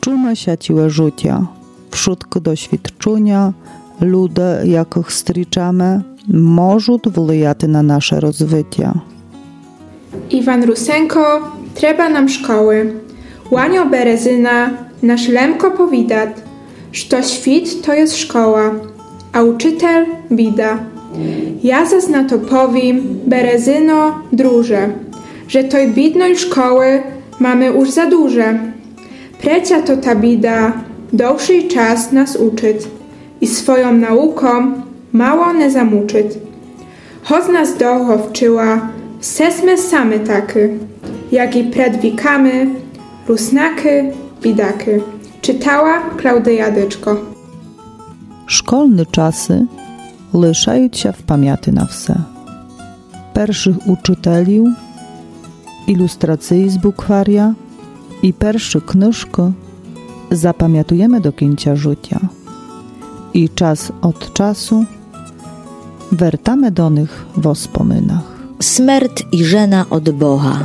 Чума сятіле життя, вшутки doświadczenia, люди, яких зустрічаме, можуть впливати на наше розвиття. Iwan Rusenko, trzeba nam szkoły. Łanio Berezyna, nasz Lemko powidat, że świt to jest szkoła, a uczytel bida. Ja zas na to powiem, Berezyno, druże, że toj bidnoj szkoły mamy już za duże. Precia to ta bida, dłuższy czas nas uczyć i swoją nauką mało nie zamuczyć. Choć nas doho wczyła, sesme same taky, jak i predwikamy, rusnaky, bidaky. Czytała Klaudyja Dyczko. Szkolne czasy лишають się w pamięci na все. Перших учителів, ілюстрації з букваря і перші книжки запам'ятуємо до кінця життя. І час від часу wертamy do nich w wspominach. Smert i żena od Boha.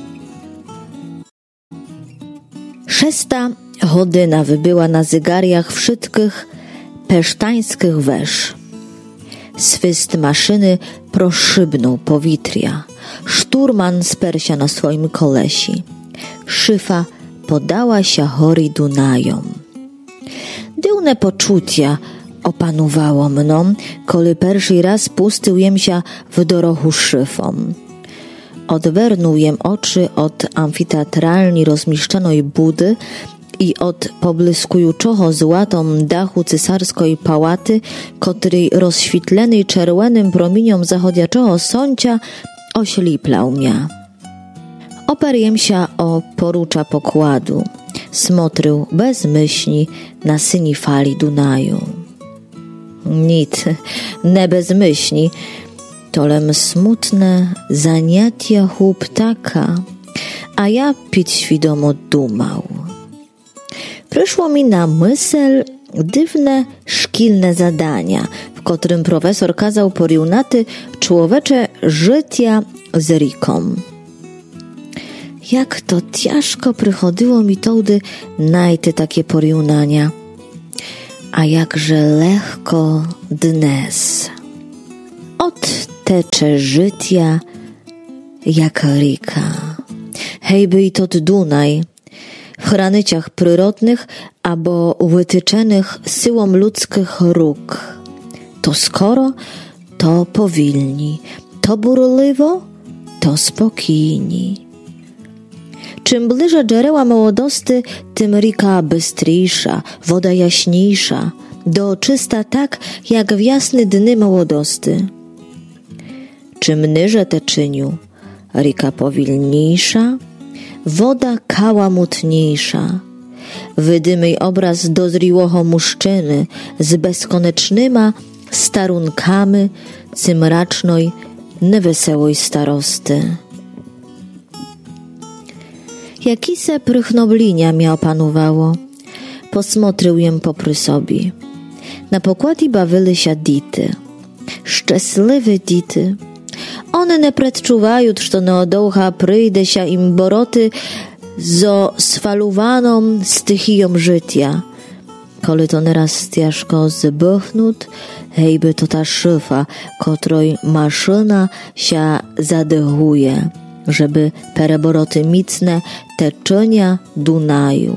6 godzina wybyła na zegarjach wszystkich pesztańskich wesz. Swyst maszyny proszybnął powietrza. Szturman spersia na swoim kolesi. Szyfa podała się hori Dunajom. Dziwne poczucia opanowało mną, kiedy pierwszy raz pustyłem się w dorogu szyfą. Odwernułem oczy od amfiteatralnie rozmieszczonej budy i od pobłyskującego złotą dachu cesarskiej pałaty, której rozświetlony czerwonym promieniom zachodzącego słońca ośliplał mnie. Oparłem się o porucza pokładu. Smotrzył bez myśli na syni fali Dunaju. Nic, nie bez myśli, tolem smutne zaniatia chłoptaka, a ja pić świadomo dumał. Przyszło mi na myśl dziwne szkolne zadania, w którym profesor kazał porównaty człowiecze życia z riką. Jak to ciężko przychodziło mi tołdy najty takie porównania, a jakże lekko dnes. Odtecze życia jak rika. Hejby i tot Dunaj, w hranyciach przyrodnych albo wytyczenych syłą ludzkich róg. To skoro, to powilni, to burliwo, to spokojni. Czym bliżej dżereła młodosty, tym rika bystryjsza, woda jaśniejsza, doczysta tak, jak w jasne dny młodosty. Czym niżej teczyniu, rika powilniejsza, woda kałamutniejsza. Wydymej obraz dozriłego muszczyny z bezkonecznyma starunkami cymracznej, niewesołej starosty. Jakise prychnoblinia mnie opanowało. Posmotrył jem popry sobie. Na pokładzie bawili się dity. Szczęśliwe dity. One nie predczuwają, że na odołcha przyjdzie się im boroty zo sfaluwaną stychią życia. Kole to nieraz ciężko zbychnut, hejby to ta szyfa, której maszyna się zadechuje, żeby pereboroty micne teczenia Dunaju.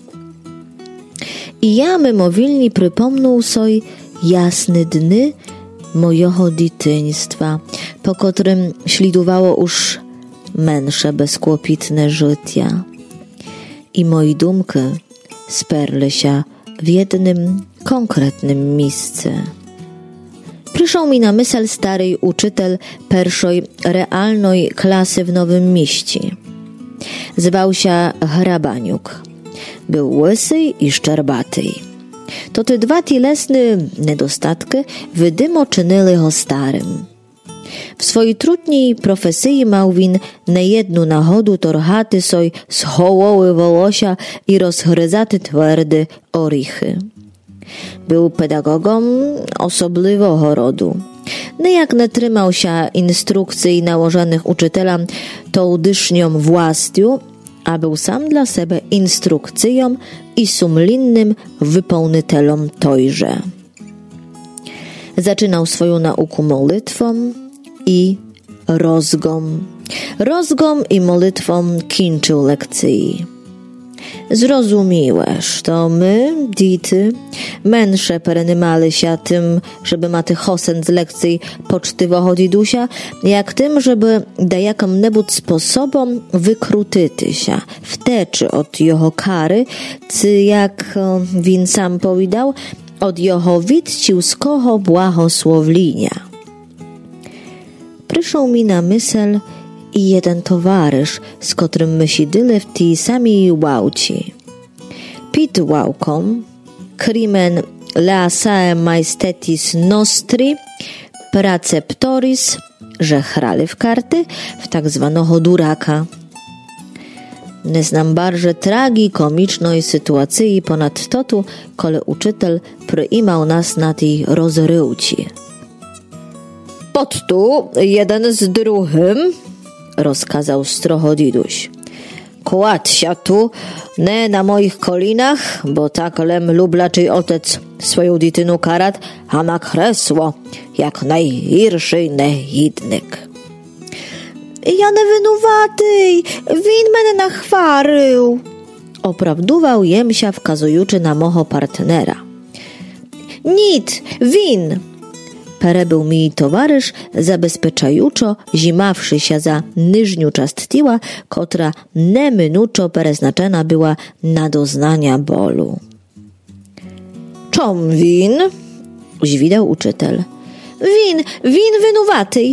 I ja mimowilnie przypomnął sobie jasne dny mojego dzieciństwa, po którym ślidowało już męższe bezkłopitne życia. I moje dumki sperły się w jednym konkretnym miejscu. Przyszedł mi na myśl stary uczytel pierwszej realnej klasy w Nowym Mieście. Zwał się Hrabaniuk. Był łysy i szczerbaty. To te dwa cielesne niedostatki wydymo czynili go starym. W swojej trudnej profesji mał win niejedną nachodu torhaty soj z hołoły wołosia i rozgryzaty twardy orichy. Był pedagogom osobliwego rodu. Niejak nie trzymał się instrukcji nałożonych uczytelam tą dysznią włastiu, a był sam dla sebe instrukcyją i sumlinnym wypełnytelom tojże. Zaczynał swoją nauku modlitwą i rozgom. Rozgom i modlitwą kończył lekcji. Zrozumiłeś, to my, dity, męsze perynymali się tym, żeby maty hosen z lekcji pocztywego didusia, jak tym, żeby dajakom-nebud sposobom wykrutyty się, wteczy od jeho kary, czy jak win sam powiedział, od jeho widciuskoho błahosłowlinia. Przyszł mi na myśl i jeden towarzysz, z którym my siedli w tej samej ławci. Pit ławką, crimen laesae majestetis nostri, praceptoris, że hrali w karty, w tak zwanego duraka. Nie znam bardzo tragikomicznej sytuacji ponadto tu, kole uczytel przyjmał nas na tej rozrywci. Pod tu, jeden z drugim, rozkazał stroho diduś. Kładź się tu, nie na moich kolinach, bo tak lem lublaczej otec swoją ditynu karat, a ma kresło, jak najgirszy nehidnyk. Ja nie winuwaty, win mnie nachwarył, oprawdował jemsia wkazujący na moho partnera. Nit, win! Perebył mi towarzysz, zabezpieczająco zimawszy się za niżniu czast tiła, kotra neminuczo przeznaczona była na doznania bólu. Czom win? Zwidał uczytel. Win winuwaty,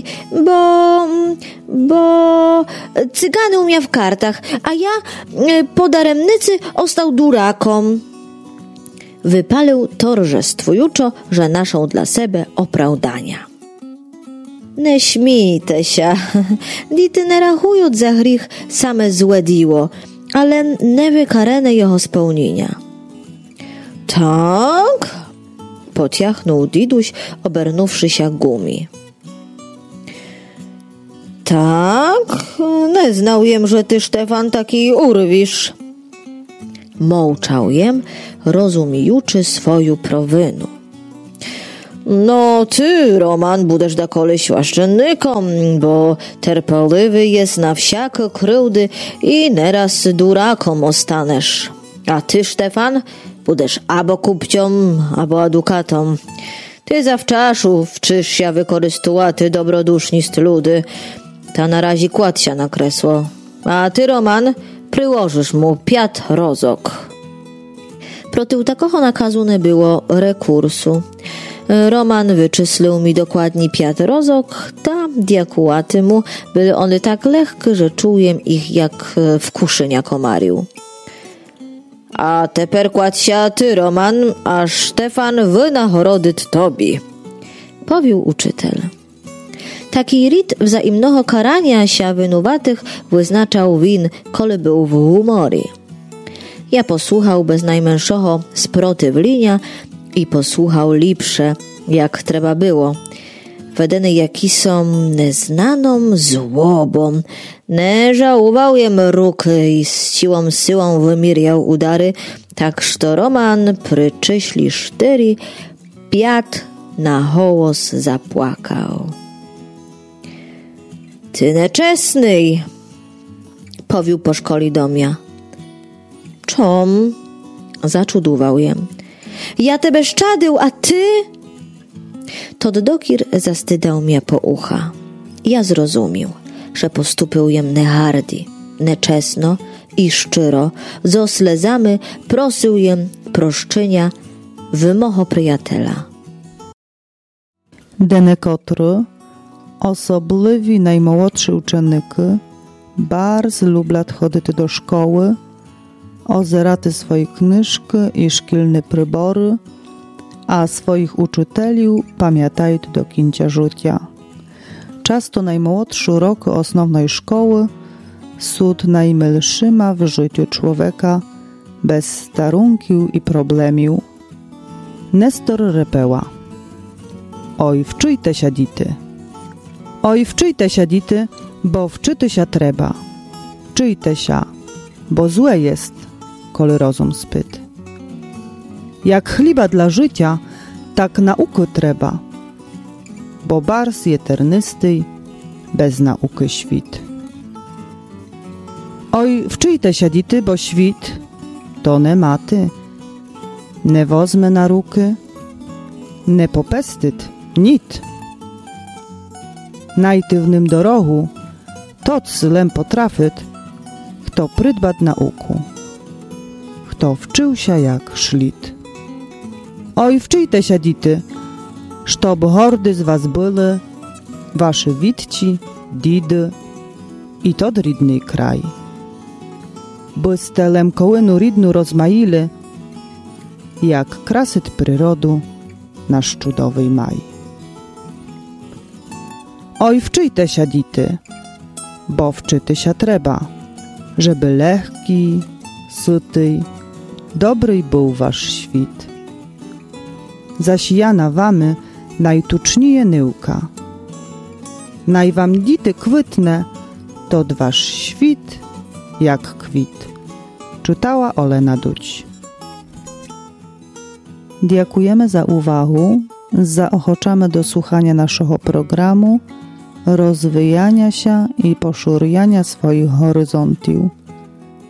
bo cygany umia w kartach, a ja po daremnicy ostał durakom. Wypalił torżestwujuczo, że naszą dla sebe opravdania. Nie śmijte się, dity nie rachując za grzech same złe diło, ale nie wykarane jego spełnienia. Tak? Pociachnął diduś, obernówszy się gumi. Tak? Nie znał jem, że ty, Stefan, taki urwisz. Mołczał jem, rozumijuczy swoją prowinu. No ty, Roman, budesz da kolej świaszczennikom, bo terpeliwy jest na wsiake krywdy i nieraz durakom ostanesz. A ty, Stefan, budesz abo kupciom, abo adukatom. Ty zawczaszu wczysz się wykorzystułaty dobrodusznist ludy. Ta na razie kładź się na kresło. A ty, Roman, przyłożysz mu 5 rozok. Protył takoho nakazu nie było rekursu. Roman wyczyslił mi dokładnie 5 rozok, ta diakułaty mu były one tak lekkie, że czułem ich jak w kuszynia komariu. A teper kładź się ty, Roman, a Stefan wynagrodyt tobie, powił uczytel. Taki rit wzajemnego karania się winowatych wyznaczał win, kole był w humorie. Ja posłuchał bez najmniejszego sprotywlenia i posłuchał lipsze, jak trzeba było. Wedeny jaki są neznaną złobą. Nie żałował jem ruky i z siłą syłą wymierjał udary, tak że Roman przyczyśli 4, 5 na hołos zapłakał. Ty nieczesny, powił po szkoli do mnie. Czom? Zaczudował jem. Ja tebe szczadył, a ty? Tod dokir zastydał mnie po ucha. Ja zrozumiał, że postupył jem nehardi, neczesno i szczyro, zo slezamy prosył jem proszczenia wymoho przyjatela. Denekotry, osobliwi najmłodszy uczennyki, bardzo lublat chodyty do szkoły, ozeraty swoje knyżki i szkilne prybory, a swoich uczyteli pamiętają do końca życia. Często najmłodszy rok osnovnej szkoły sud najmilszyma w życiu człowieka, bez starunkił i problemił. Nestor repeła. Oj, wczujte się dity. Oj, wczujte się dity, bo wczyty się trzeba. Wczujte się. bo złe jest, koli rozum spyt. Jak chliba dla życia, tak nauki trzeba, bo bars je ternysty, bez nauki świt. Oj, wczyjte siadity, bo świt to ne maty, ne wozme na ruky, ne popestyt, nit. Najtywnym dorogu, tot zlem potrafyt, kto prydbat nauku, kto wczył się jak szlit. Oj, wczyjte siadity, sztob hordy z was były, wasze witci, didy i to rydny kraj. Byste lemkołynu ridnu rozmaili, jak krasyt przyrodu nasz czudowy maj. Oj, wczyjte siadity, bo wczyty się trzeba, żeby lehki, syty, dobry był wasz świt. Zasijana wamy najtucznije nyłka. Najwam dity kwitne, to wasz świt jak kwit. Czytała Olena Duć. Dziękujemy za uwagę, zaochoczamy do słuchania naszego programu, rozwijania się i poszerzania swoich horyzontów.